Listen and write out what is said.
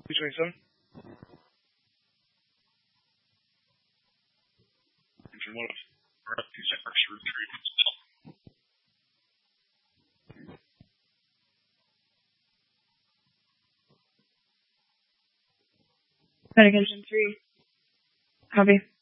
227. Engine 1 of RF2 Cypress retreat. Medic Engine 3. Copy.